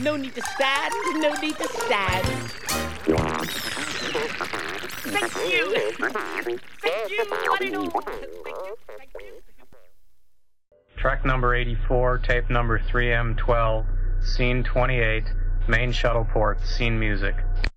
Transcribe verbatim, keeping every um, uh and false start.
No need to stand, no need to stand. Thank you. Thank you, one and all. Thank you, thank you. Track number eighty-four, tape number three M twelve, scene twenty-eight, main shuttle port, scene music.